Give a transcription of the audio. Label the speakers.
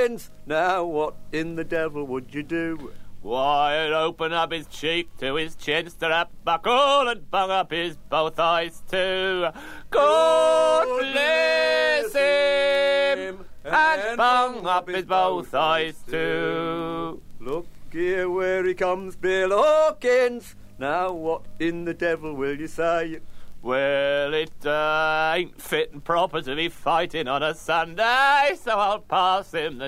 Speaker 1: Hawkins, now what in the devil would you do?
Speaker 2: Why, I'd open up his cheek to his chin strap buckle and bung up his both eyes too. God bless him and bung up his both eyes too.
Speaker 1: Look here where he comes, Bill Hawkins. Now what in the devil will you say?
Speaker 2: Well, it ain't fit and proper to be fighting on a Sunday, so I'll pass him the